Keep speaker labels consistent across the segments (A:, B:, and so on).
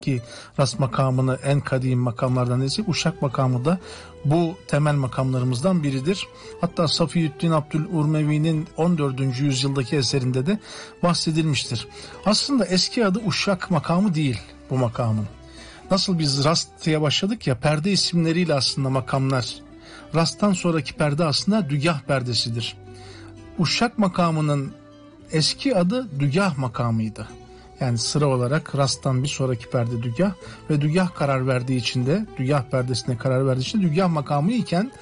A: ki rast makamını en kadim makamlardan birisi, Uşak makamı da bu temel makamlarımızdan biridir. Hatta Safiyüddin Abdülurmevi'nin 14. yüzyıldaki eserinde de bahsedilmiştir. Aslında eski adı Uşak makamı değil bu makamın. Nasıl biz rast diye başladık ya, perde isimleriyle aslında makamlar. Rast'tan sonraki perde aslında dügah perdesidir. Uşak makamının eski adı dügah makamıydı. Yani sıra olarak rasttan bir sonraki perde dügah ve dügah karar verdiği için de, dügah perdesine karar verdiği için de dügah makamı iken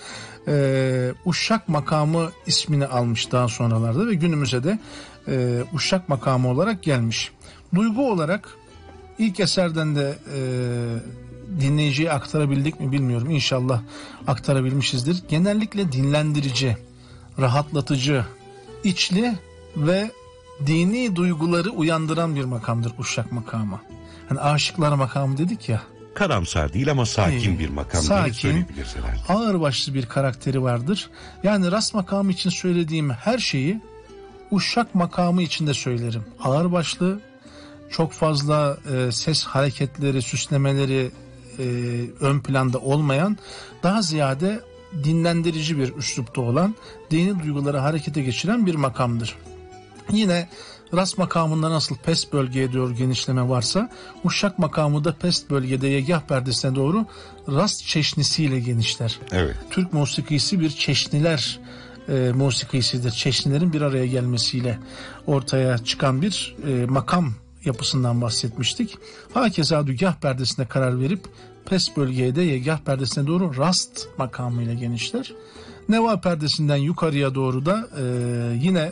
A: Uşak makamı ismini almış daha sonralarda ve günümüze de Uşak makamı olarak gelmiş. Duygu olarak ilk eserden de dinleyiciye aktarabildik mi bilmiyorum. İnşallah aktarabilmişizdir. Genellikle dinlendirici, rahatlatıcı, içli ve dini duyguları uyandıran bir makamdır Uşak makamı. Hani aşıklar makamı dedik ya.
B: Karamsar değil ama sakin bir makam.
A: Sakin, ağırbaşlı bir karakteri vardır. Yani rast makamı için söylediğim her şeyi Uşak makamı için de söylerim. Ağırbaşlı, çok fazla ses hareketleri, süslemeleri ön planda olmayan, daha ziyade dinlendirici bir üslupta olan, dini duyguları harekete geçiren bir makamdır. Yine rast makamında nasıl pest bölgeye doğru genişleme varsa, Uşak makamı da pest bölgede yegah perdesine doğru rast çeşnisiyle genişler.
B: Evet.
A: Türk musikisi bir çeşniler musikisidir. Çeşnilerin bir araya gelmesiyle ortaya çıkan bir makam yapısından bahsetmiştik. Hakeza dügah perdesine karar verip pest bölgeye de yegah perdesine doğru rast makamıyla genişler. Neva perdesinden yukarıya doğru da yine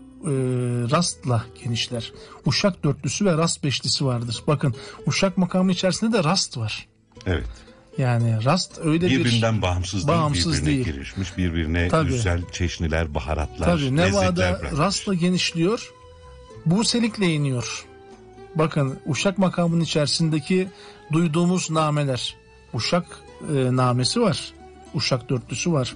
A: rastla genişler. Uşak dörtlüsü ve rast beşlisi vardır. Bakın, Uşak makamı içerisinde de rast var.
B: Evet.
A: Yani rast öyle
B: birbirinden bağımsız
A: değil.
B: Girişmiş, birbirine
A: tabii,
B: güzel çeşniler, baharatlar,
A: tabii, Neva'da
B: bırakmış.
A: rastla genişliyor, buselikle iniyor. Bakın, Uşak makamının içerisindeki duyduğumuz nameler, Uşak namesi var, Uşak dörtlüsü var,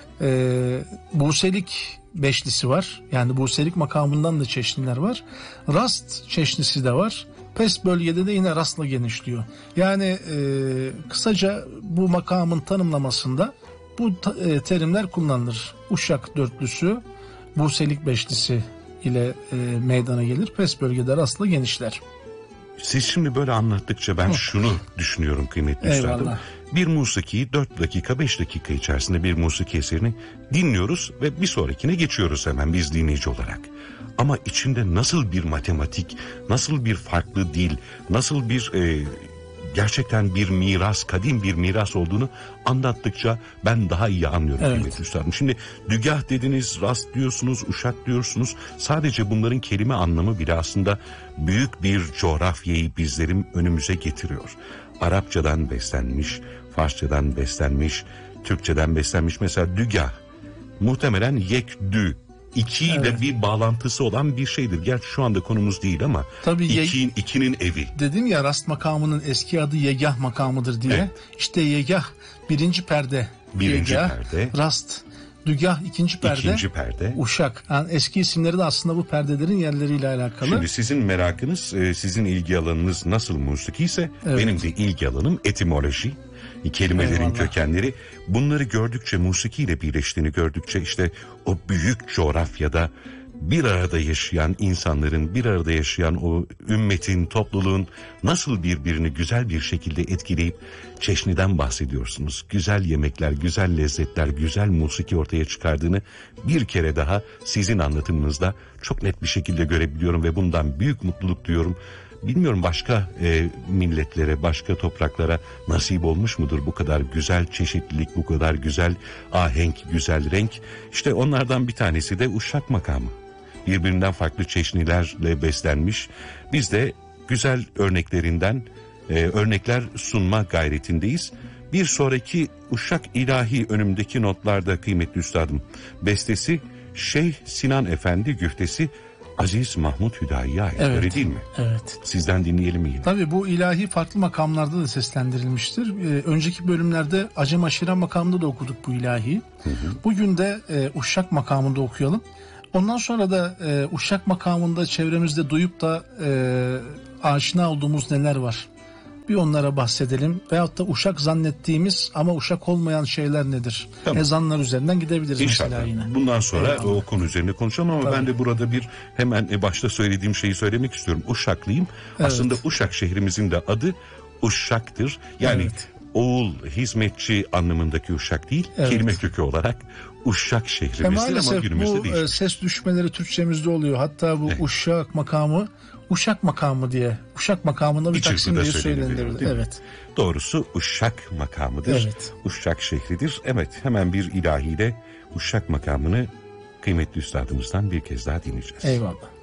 A: buselik beşlisi var. Yani buselik makamından da çeşniler var. Rast çeşnisi de var. Pest bölgede de yine rastla genişliyor. Yani kısaca bu makamın tanımlamasında bu terimler kullanılır. Uşak dörtlüsü, buselik beşlisi ile meydana gelir. Pest bölgede rastla genişler.
B: Siz şimdi böyle anlattıkça ben şunu düşünüyorum kıymetli üstadım. Bir musikiyi 4 dakika 5 dakika içerisinde bir musiki eserini dinliyoruz ve bir sonrakine geçiyoruz hemen biz dinleyici olarak. Ama içinde nasıl bir matematik, nasıl bir farklı dil, nasıl bir gerçekten bir miras, kadim bir miras olduğunu anlattıkça ben daha iyi anlıyorum kıymetli üstadım. Şimdi dügah dediniz, rast diyorsunuz, uşak diyorsunuz. Sadece bunların kelime anlamı bile aslında büyük bir coğrafyayı bizlerin önümüze getiriyor. Arapçadan beslenmiş, Farsçadan beslenmiş, Türkçeden beslenmiş. Mesela dügah muhtemelen yekdü, İki ile bir bağlantısı olan bir şeydir. Gerçi şu anda konumuz değil ama
A: tabii
B: ikinin evi.
A: Dedim ya, rast makamının eski adı yegah makamıdır diye. Evet. İşte yegah birinci perde, rast, dügah ikinci perde, uşak. Yani eski isimleri de aslında bu perdelerin yerleriyle alakalı.
B: Şimdi sizin merakınız, sizin ilgi alanınız nasıl musiki ise benim de ilgi alanım etimoloji. Kelimelerin kökenleri, bunları gördükçe, musikiyle birleştiğini gördükçe işte o büyük coğrafyada bir arada yaşayan insanların, bir arada yaşayan o ümmetin, topluluğun nasıl birbirini güzel bir şekilde etkileyip çeşniden bahsediyorsunuz. Güzel yemekler, güzel lezzetler, güzel musiki ortaya çıkardığını bir kere daha sizin anlatımınızda çok net bir şekilde görebiliyorum ve bundan büyük mutluluk duyuyorum. Bilmiyorum başka milletlere, başka topraklara nasip olmuş mudur bu kadar güzel çeşitlilik, bu kadar güzel ahenk, güzel renk. İşte onlardan bir tanesi de Uşak makamı. Birbirinden farklı çeşnilerle beslenmiş. Biz de güzel örneklerinden örnekler sunma gayretindeyiz. Bir sonraki Uşak ilahi önümdeki notlarda kıymetli üstadım. Bestesi Şeyh Sinan Efendi, güftesi Aziz Mahmut Hüdayi'ye ait, öyle değil mi?
A: Evet.
B: Sizden dinleyelim yine.
A: Tabii bu ilahi farklı makamlarda da seslendirilmiştir. Önceki bölümlerde Acem Aşire makamında da okuduk bu ilahi. Bugün de Uşak makamında okuyalım. Ondan sonra da Uşak makamında çevremizde duyup da aşina olduğumuz neler var? Bir onlara bahsedelim. Veyahut da Uşak zannettiğimiz ama Uşak olmayan şeyler nedir?
B: Tamam.
A: Ezanlar üzerinden gidebiliriz
B: İnşallah.
A: mesela yine.
B: Bundan sonra o konu üzerine konuşalım ama
A: Tabii.
B: ben de burada bir hemen başta söylediğim şeyi söylemek istiyorum. Uşaklıyım.
A: Evet.
B: Aslında Uşak şehrimizin de adı Uşak'tır. Yani
A: Evet.
B: oğul, hizmetçi anlamındaki Uşak değil,
A: Evet.
B: kelime kökü olarak Uşak şehrimizdir ama
A: Maalesef
B: günümüzde
A: bu
B: değil.
A: ses düşmeleri Türkçemizde oluyor. Hatta bu Uşak makamı Uşak makamı diye, Uşak makamında bir taksim
B: çırpıda
A: diye
B: söylenebilir,
A: söylenebilir.
B: değil mi?
A: Evet.
B: Doğrusu Uşak makamıdır.
A: Evet.
B: Uşak şehridir. Evet, hemen bir ilahiyle Uşak makamını kıymetli üstadımızdan bir kez daha dinleyeceğiz.
A: Eyvallah.